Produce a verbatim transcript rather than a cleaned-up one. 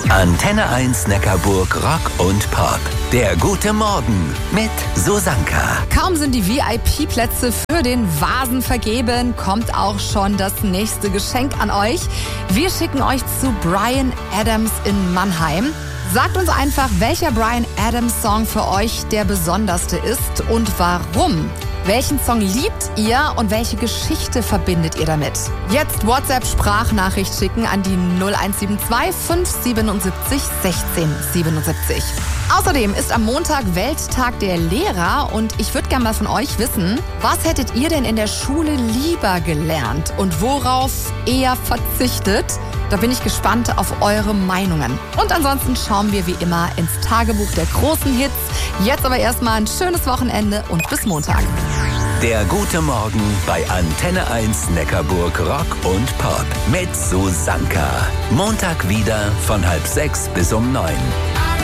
Antenne eins Neckarburg Rock und Pop. Der gute Morgen mit Susanka. Kaum sind die V I P-Plätze für den Vasen vergeben, kommt auch schon das nächste Geschenk an euch. Wir schicken euch zu Bryan Adams in Mannheim. Sagt uns einfach, welcher Bryan Adams Song für euch der besonderste ist und warum. Welchen Song liebt ihr und welche Geschichte verbindet ihr damit? Jetzt WhatsApp-Sprachnachricht schicken an die null eins sieben zwei fünf sieben sieben sechzehn siebenundsiebzig. Außerdem ist am Montag Welttag der Lehrer und ich würde gerne mal von euch wissen, was hättet ihr denn in der Schule lieber gelernt und worauf eher verzichtet? Da bin ich gespannt auf eure Meinungen. Und ansonsten schauen wir wie immer ins Tagebuch der großen Hits. Jetzt aber erstmal ein schönes Wochenende und bis Montag. Der gute Morgen bei Antenne eins Neckarburg Rock und Pop mit Susanka. Montag wieder von halb sechs bis um neun.